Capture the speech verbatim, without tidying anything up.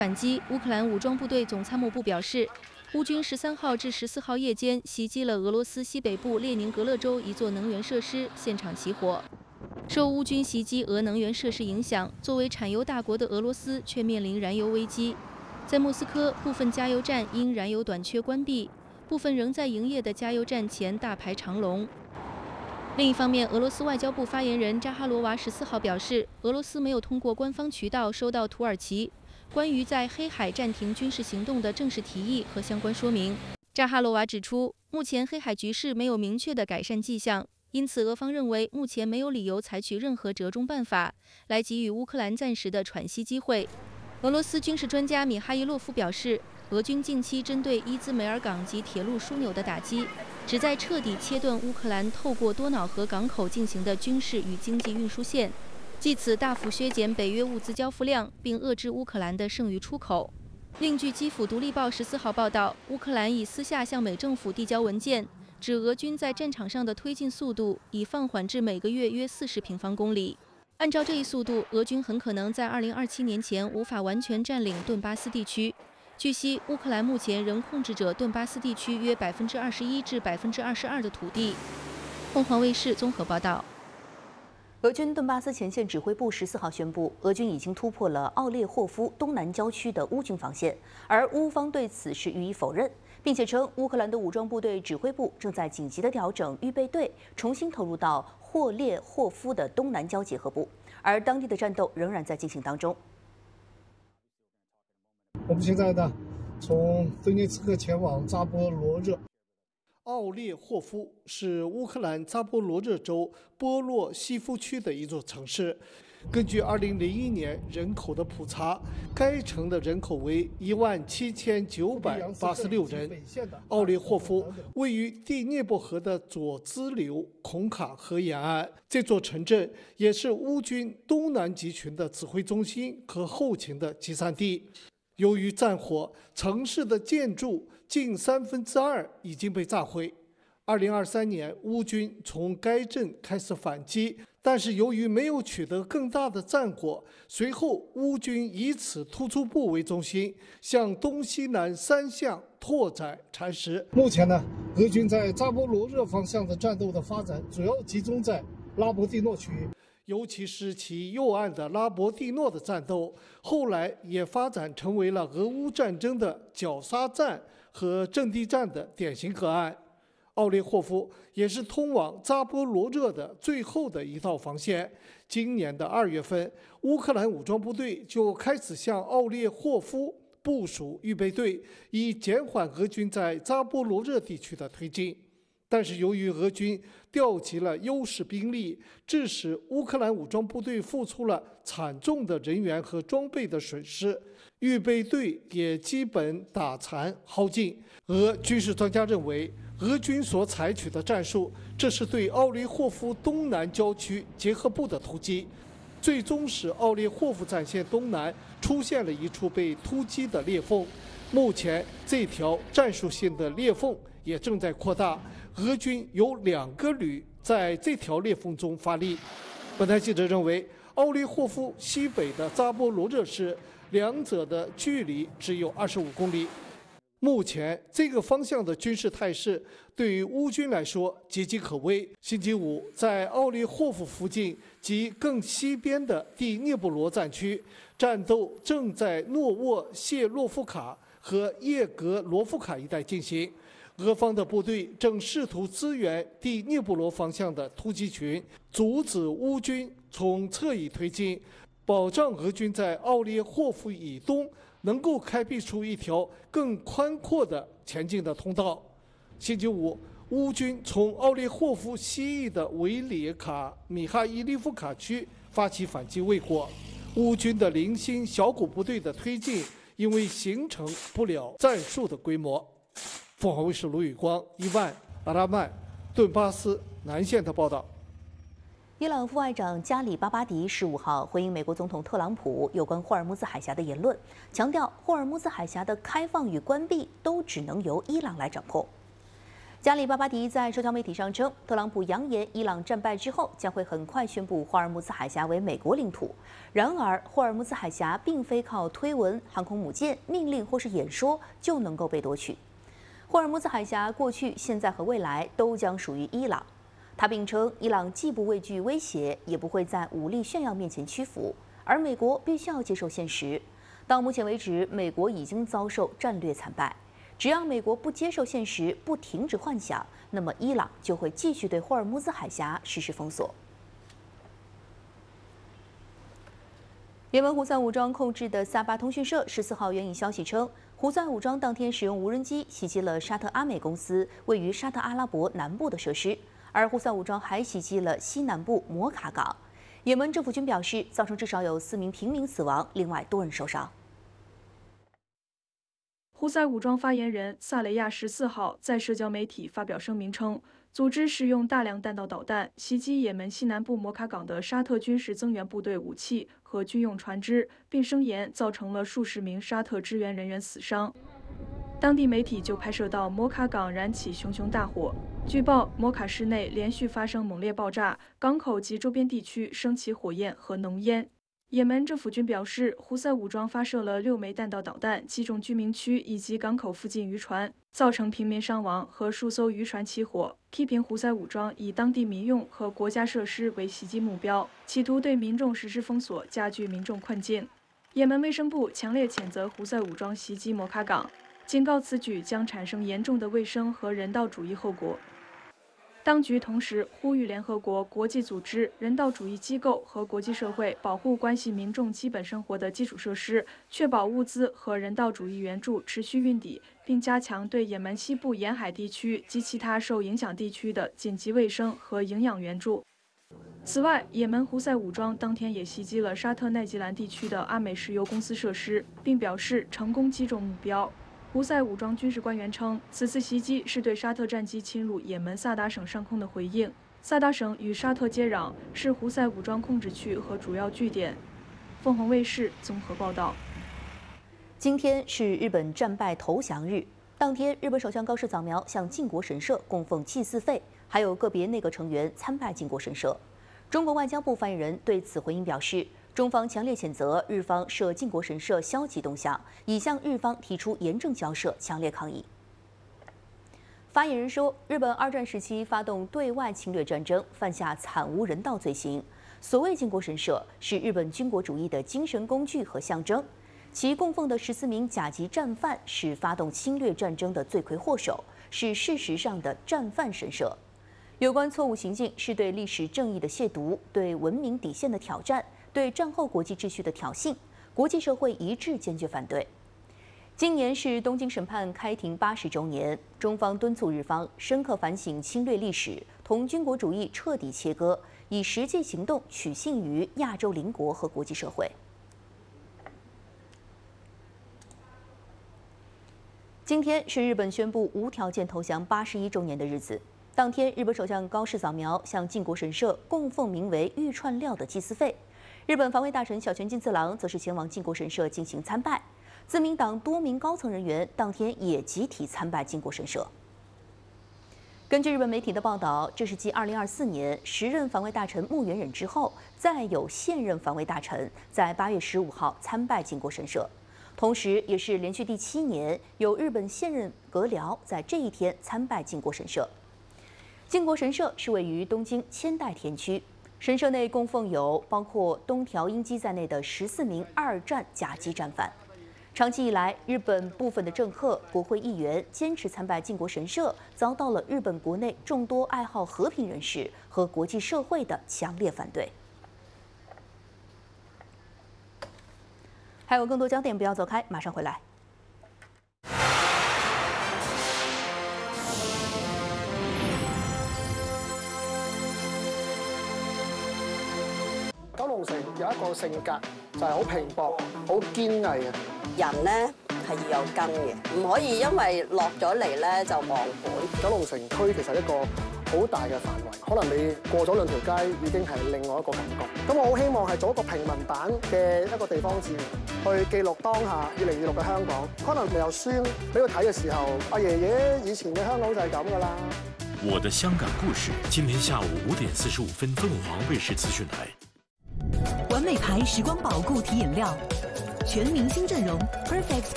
反击，乌克兰武装部队总参谋部表示，乌军十三号至十四号夜间袭击了俄罗斯西北部列宁格勒州一座能源设施，现场起火。受乌军袭击俄能源设施影响，作为产油大国的俄罗斯却面临燃油危机。在莫斯科，部分加油站因燃油短缺关闭，部分仍在营业的加油站前大排长龙。另一方面，俄罗斯外交部发言人扎哈罗娃十四号表示，俄罗斯没有通过官方渠道收到土耳其关于在黑海暂停军事行动的正式提议和相关说明。扎哈罗娃指出，目前黑海局势没有明确的改善迹象，因此俄方认为目前没有理由采取任何折中办法来给予乌克兰暂时的喘息机会。俄罗斯军事专家米哈伊洛夫表示，俄军近期针对伊兹梅尔港及铁路枢纽的打击，旨在彻底切断乌克兰透过多瑙河港口进行的军事与经济运输线，借此大幅削减北约物资交付量，并遏制乌克兰的剩余出口。另据基辅独立报十四号报道，乌克兰已私下向美政府递交文件，指俄军在战场上的推进速度已放缓至每个月约四十平方公里。按照这一速度，俄军很可能在二零二七年前无法完全占领顿巴斯地区。据悉，乌克兰目前仍控制着顿巴斯地区约百分之二十一至百分之二十二的土地。凤凰卫视综合报道。 俄军顿巴斯前线指挥部十四号宣布，俄军已经突破了奥列霍夫东南郊区的乌军防线，而乌方对此事予以否认，并且称乌克兰的武装部队指挥部正在紧急的调整预备队，重新投入到霍列霍夫的东南郊结合部，而当地的战斗仍然在进行当中。 我们现在呢，从顿涅茨克前往扎波罗热。奥列霍夫是乌克兰扎波罗热州波洛西夫区的一座城市。根据二零零一年人口的普查，该城的人口为一万七千九百八十六人。奥列霍夫位于第聂伯河的左支流孔卡河沿岸，这座城镇也是乌军东南集群的指挥中心和后勤的集散地。由于战火，城市的建筑近三分之二已经被炸毁。二零二三年，乌军从该镇开始反击，但是由于没有取得更大的战果，随后乌军以此突出部为中心，向东西南三向拓展蚕食。目前呢，俄军在扎波罗热方向的战斗的发展主要集中在拉博蒂诺区域。尤其是其右岸的拉博蒂诺的战斗，后来也发展成为了俄乌战争的绞杀战和阵地战的典型个案。奥列霍夫也是通往扎波罗热的最后的一道防线。今年的二月份，乌克兰武装部队就开始向奥列霍夫部署预备队，以减缓俄军在扎波罗热地区的推进。但是由于俄军调集了优势兵力，致使乌克兰武装部队付出了惨重的人员和装备的损失，预备队也基本打残耗尽。俄军事专家认为，俄军所采取的战术，这是对奥列霍夫东南郊区结合部的突击，最终使奥列霍夫战线东南出现了一处被突击的裂缝。目前，这条战术性的裂缝也正在扩大。俄军有两个旅在这条裂缝中发力。本台记者认为，奥列霍夫西北的扎波罗热市，两者的距离只有二十五公里。目前这个方向的军事态势对于乌军来说岌岌可危。星期五，在奥列霍夫附近及更西边的第聂伯罗战区，战斗正在诺沃谢洛夫卡和叶格罗夫卡一带进行。俄方的部队正试图支援第聂伯罗方向的突击群，阻止乌军从侧翼推进，保障俄军在奥列霍夫以东能够开辟出一条更宽阔的前进的通道。星期五，乌军从奥列霍夫西翼的维列卡米哈伊利夫卡区发起反击未果，乌军的零星小股部队的推进因为形成不了战术的规模。凤凰卫视卢宇光、伊万、阿拉曼、顿巴斯南线的报道。 伊朗副外长加里巴巴迪十五号回应美国总统特朗普有关霍尔木兹海峡的言论，强调霍尔木兹海峡的开放与关闭都只能由伊朗来掌控。 加里巴巴迪在社交媒体上称，特朗普扬言伊朗战败之后将会很快宣布霍尔木兹海峡为美国领土。然而，霍尔木兹海峡并非靠推文、航空母舰、命令或是演说就能够被夺取。霍尔木兹海峡过去、现在和未来都将属于伊朗。他并称，伊朗既不畏惧威胁，也不会在武力炫耀面前屈服，而美国必须要接受现实。到目前为止，美国已经遭受战略惨败。只要美国不接受现实，不停止幻想，那么伊朗就会继续对霍尔木兹海峡实施封锁。也门胡塞武装控制的萨巴通讯社十四号援引消息称，胡塞武装当天使用无人机袭击了沙特阿美公司位于沙特阿拉伯南部的设施，而胡塞武装还袭击了西南部摩卡港。也门政府军表示，造成至少有四名平民死亡，另外多人受伤。 胡塞武装发言人萨雷亚十四号在社交媒体发表声明称，组织使用大量弹道导弹袭击也门西南部摩卡港的沙特军事增援部队武器和军用船只，并声言造成了数十名沙特支援人员死伤。当地媒体就拍摄到摩卡港燃起熊熊大火，据报摩卡市内连续发生猛烈爆炸，港口及周边地区升起火焰和浓烟。也门政府军表示，胡塞武装发射了六枚弹道导弹，击中居民区以及港口附近渔船，造成平民伤亡和数艘渔船起火。批评胡塞武装以当地民用和国家设施为袭击目标，企图对民众实施封锁，加剧民众困境。也门卫生部强烈谴责胡塞武装袭击摩卡港，警告此举将产生严重的卫生和人道主义后果。当局同时呼吁联合国、国际组织、人道主义机构和国际社会保护关系民众基本生活的基础设施，确保物资和人道主义援助持续运抵，并加强对也门西部沿海地区及其他受影响地区的紧急卫生和营养援助。此外，也门胡塞武装当天也袭击了沙特奈吉兰地区的阿美石油公司设施，并表示成功击中目标。胡塞武装军事官员称，此次袭击是对沙特战机侵入也门萨达省上空的回应。萨达省与沙特接壤，是胡塞武装控制区和主要据点。凤凰卫视综合报道。 今天是日本战败投降日，当天，日本首相高市早苗向靖国神社供奉祭祀费，还有个别内阁成员参拜靖国神社。中国外交部发言人对此回应表示，中方强烈谴责日方涉靖国神社消极动向，已向日方提出严正交涉，强烈抗议。发言人说，日本二战时期发动对外侵略战争，犯下惨无人道罪行。所谓靖国神社是日本军国主义的精神工具和象征，其供奉的十四名甲级战犯是发动侵略战争的罪魁祸首，是事实上的战犯神社。有关错误行径是对历史正义的亵渎，对文明底线的挑战，对战后国际秩序的挑衅，国际社会一致坚决反对。今年是东京审判开庭八十周年，中方敦促日方深刻反省侵略历史，同军国主义彻底切割，以实际行动取信于亚洲邻国和国际社会。今天是日本宣布无条件投降八十一周年的日子。当天，日本首相高市早苗向靖国神社供奉名为玉串料的祭祀费。日本防卫大臣小泉进次郎则是前往靖国神社进行参拜。自民党多名高层人员当天也集体参拜靖国神社。根据日本媒体的报道，这是继二零二四年时任防卫大臣木原忍之后，再有现任防卫大臣在八月十五号参拜靖国神社。同时，也是连续第七年有日本现任阁僚在这一天参拜靖国神社。靖国神社是位于东京千代田区，神社内供奉有包括东条英机在内的十四名二战甲级战犯。长期以来，日本部分的政客、国会议员坚持参拜靖国神社，遭到了日本国内众多爱好和平人士和国际社会的强烈反对。还有更多焦点，不要走开，马上回来。 九龍城有一個性格就係好拼搏、好堅毅嘅人咧，係要有根嘅，唔可以因為落咗嚟咧就忘本。 九龍城區其實一個好大嘅範圍，可能你過咗兩條街已經係另外一個感覺。咁我好希望係做一個平民版嘅一個地方志，去記錄當下二零二六嘅香港。可能由孫俾佢睇嘅時候，阿爺爺以前嘅香港就係咁噶啦。 我的香港故事，今天下午五點四十五分，鳳凰衛視資訊台。 完美牌時光寶固體飲料，全明星陣容 ，Perfect